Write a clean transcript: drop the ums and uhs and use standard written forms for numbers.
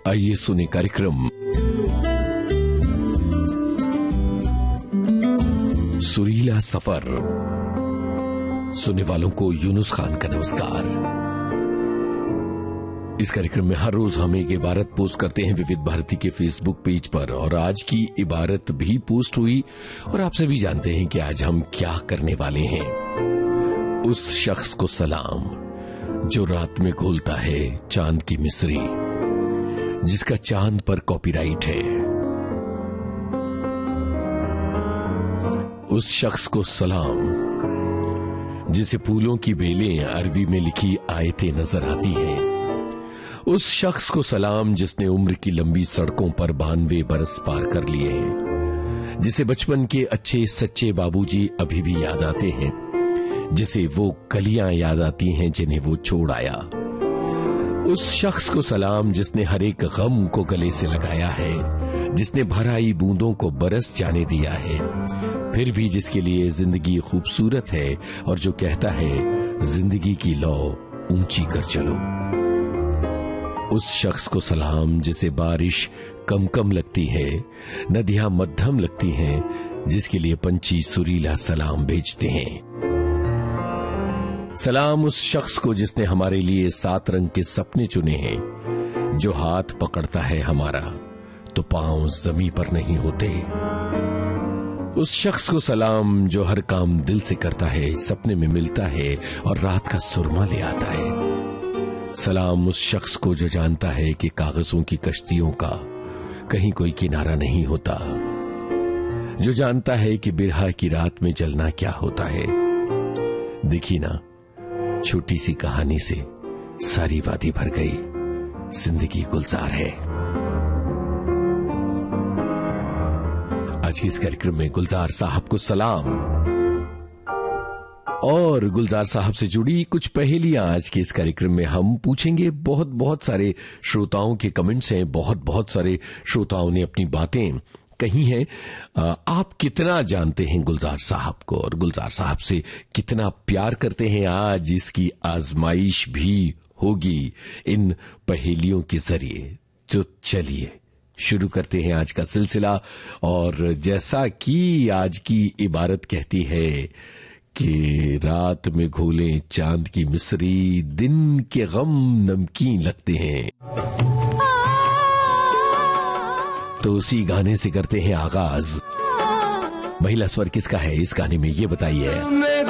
आइए सुने कार्यक्रम सुरीला सफर। सुनने वालों को यूनुस खान का नमस्कार। इस कार्यक्रम में हर रोज हम एक इबारत पोस्ट करते हैं विविध भारती के फेसबुक पेज पर, और आज की इबारत भी पोस्ट हुई और आप सभी जानते हैं कि आज हम क्या करने वाले हैं। उस शख्स को सलाम जो रात में घोलता है चांद की मिस्री, जिसका चांद पर कॉपीराइट है। उस शख्स को सलाम जिसे फूलों की बेलें अरबी में लिखी आयतें नजर आती हैं। उस शख्स को सलाम जिसने उम्र की लंबी सड़कों पर 92 बरस पार कर लिए हैं, जिसे बचपन के अच्छे सच्चे बाबूजी अभी भी याद आते हैं, जिसे वो गलियां याद आती हैं जिन्हें वो छोड़ आया। उस शख्स को सलाम जिसने हर एक गम को गले से लगाया है, जिसने भर आई बूंदों को बरस जाने दिया है, फिर भी जिसके लिए जिंदगी खूबसूरत है और जो कहता है जिंदगी की लौ ऊंची कर चलो। उस शख्स को सलाम जिसे बारिश कम कम लगती है, नदियां मध्यम लगती हैं, जिसके लिए पंछी सुरीला सलाम भेजते हैं। सलाम उस शख्स को जिसने हमारे लिए 7 रंग के सपने चुने हैं, जो हाथ पकड़ता है हमारा तो पांव जमीन पर नहीं होते। उस शख्स को सलाम जो हर काम दिल से करता है, सपने में मिलता है और रात का सुरमा ले आता है। सलाम उस शख्स को जो जानता है कि कागजों की कश्तियों का कहीं कोई किनारा नहीं होता, जो जानता है कि बिरहा की रात में जलना क्या होता है। देखी ना, छोटी सी कहानी से सारी वादी भर गई, जिंदगी गुलजार है। आज के इस कार्यक्रम में गुलजार साहब को सलाम और गुलजार साहब से जुड़ी कुछ पहेलियां आज के इस कार्यक्रम में हम पूछेंगे। बहुत सारे श्रोताओं के कमेंट्स हैं, बहुत सारे श्रोताओं ने अपनी बातें कही हैं। आप कितना जानते हैं गुलजार साहब को और गुलजार साहब से कितना प्यार करते हैं, आज इसकी आजमाइश भी होगी इन पहेलियों के जरिए। तो चलिए शुरू करते हैं आज का सिलसिला। और जैसा कि आज की इबारत कहती है कि रात में घोलें चांद की मिस्री, दिन के गम नमकीन लगते हैं, तो उसी गाने से करते हैं आगाज। महिला स्वर किसका है इस गाने में, ये बताइए।